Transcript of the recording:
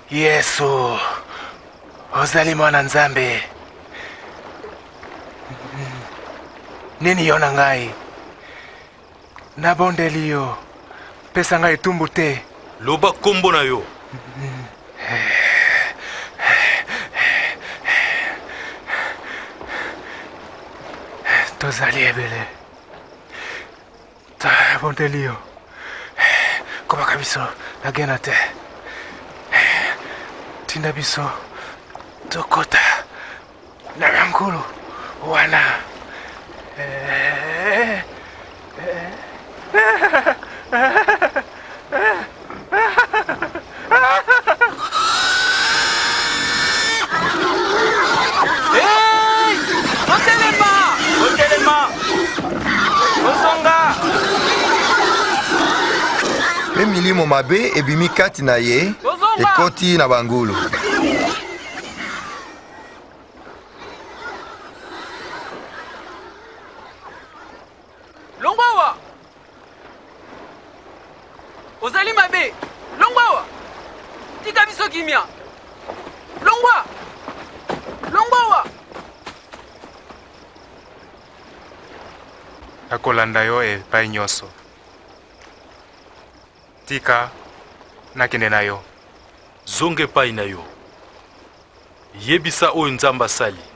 Yesu, ozali mwana Nzambe. Nini yona ngai? Nabondeli yo, pesa ngai tumbu te. Loba kombo na yo. Tozali ebele. Nabondeli yo. Komaka biso, nagena te. Tinda biso, tokota. Narankulu, wana. Pe milimo mabe ebimi kati na ye ekoti na bangulu. Longwawa! Ozali mabe! Longwawa! Tika biso kimia! Longwa! Longwawa! Nakolanda yo epai nyonso. Tika nakende na yo. Zonge pai na yo. Yebisa oyo Nzambe asali.